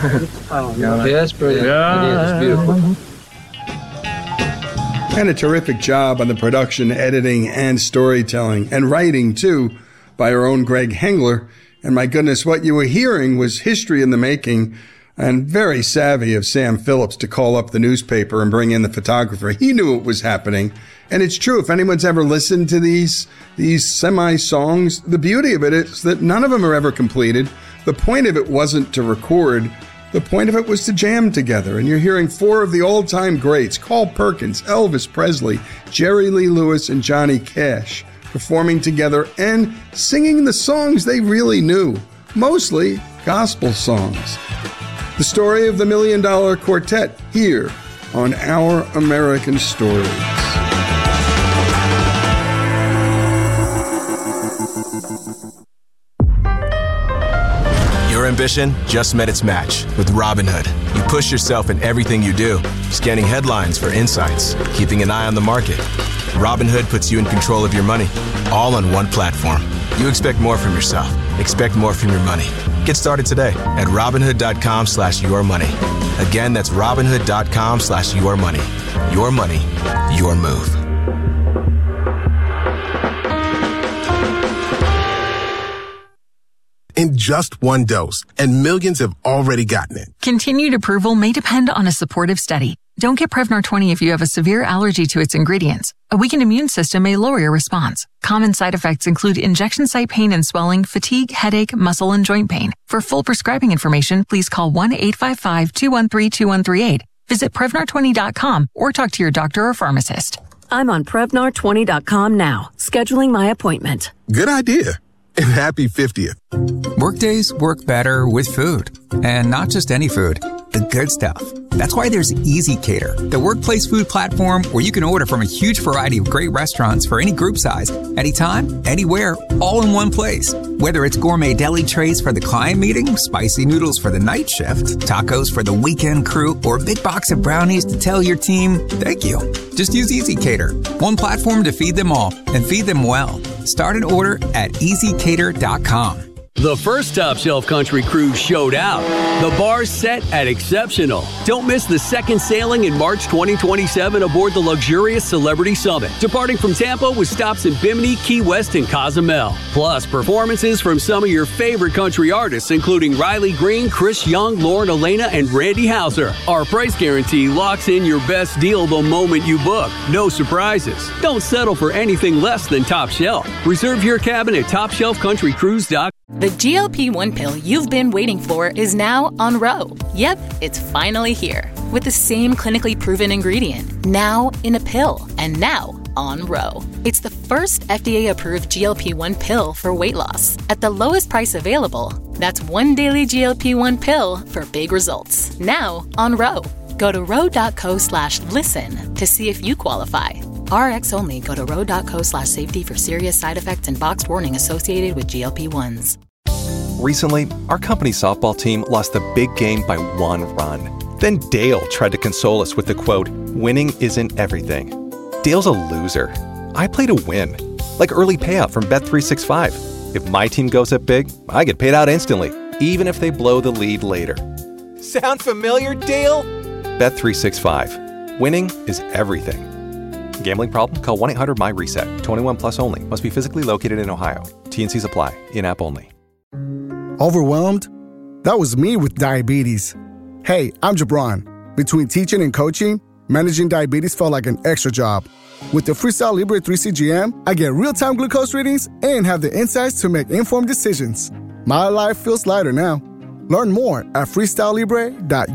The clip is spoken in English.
Yeah, that's pretty. Yeah. It is. It's beautiful. And a terrific job on the production, editing, and storytelling, and writing, too, by our own Greg Hengler. And my goodness, what you were hearing was history in the making, and very savvy of Sam Phillips to call up the newspaper and bring in the photographer. He knew it was happening. And it's true, if anyone's ever listened to these semi-songs, the beauty of it is that none of them are ever completed. The point of it wasn't to record. The point of it was to jam together. And you're hearing four of the all-time greats, Carl Perkins, Elvis Presley, Jerry Lee Lewis, and Johnny Cash, performing together and singing the songs they really knew, mostly gospel songs. The story of the $1 Million Quartet here on Our American Stories. Your ambition just met its match with Robinhood. You push yourself in everything you do, scanning headlines for insights, keeping an eye on the market. Robinhood puts you in control of your money, all on one platform. You expect more from yourself. Expect more from your money. Get started today at Robinhood.com/yourmoney. Again, that's Robinhood.com/yourmoney. Your money, your move. In just one dose, and millions have already gotten it. Continued approval may depend on a supportive study. Don't get Prevnar 20 if you have a severe allergy to its ingredients. A weakened immune system may lower your response. Common side effects include injection site pain and swelling, fatigue, headache, muscle, and joint pain. For full prescribing information, please call 1-855-213-2138. Visit Prevnar20.com or talk to your doctor or pharmacist. I'm on Prevnar20.com now, scheduling my appointment. Good idea. And happy 50th. Workdays work better with food. And not just any food, the good stuff. That's why there's Easy Cater, the workplace food platform where you can order from a huge variety of great restaurants for any group size, anytime, anywhere, all in one place. Whether it's gourmet deli trays for the client meeting, spicy noodles for the night shift, tacos for the weekend crew, or a big box of brownies to tell your team, thank you. Just use Easy Cater, one platform to feed them all and feed them well. Start an order at EasyCater.com. The first Top Shelf Country Cruise showed out. The bar's set at exceptional. Don't miss the second sailing in March 2027 aboard the luxurious Celebrity Summit, departing from Tampa with stops in Bimini, Key West, and Cozumel. Plus, performances from some of your favorite country artists, including Riley Green, Chris Young, Lauren Elena, and Randy Houser. Our price guarantee locks in your best deal the moment you book. No surprises. Don't settle for anything less than Top Shelf. Reserve your cabin at TopShelfCountryCruise.com. The GLP-1 pill you've been waiting for is now on Ro. Yep, it's finally here. With the same clinically proven ingredient. Now in a pill. And now on Ro. It's the first FDA-approved GLP-1 pill for weight loss. At the lowest price available. That's one daily GLP-1 pill for big results. Now on Ro. Go to ro.co/listen to see if you qualify. RX only. Go to ro.co/safety for serious side effects and boxed warning associated with GLP-1s. Recently, our company's softball team lost the big game by 1 run. Then Dale tried to console us with the quote, "Winning isn't everything." Dale's a loser. I play to win. Like early payout from Bet365. If my team goes up big, I get paid out instantly, even if they blow the lead later. Sound familiar, Dale? Bet365. Winning is everything. Gambling problem? Call 1-800-MY-RESET. 21 plus only. Must be physically located in Ohio. T&Cs apply. In-app only. Overwhelmed? That was me with diabetes. Hey, I'm Jabron. Between teaching and coaching, managing diabetes felt like an extra job. With the Freestyle Libre 3 CGM, I get real-time glucose readings and have the insights to make informed decisions. My life feels lighter now. Learn more at freestylelibre.com.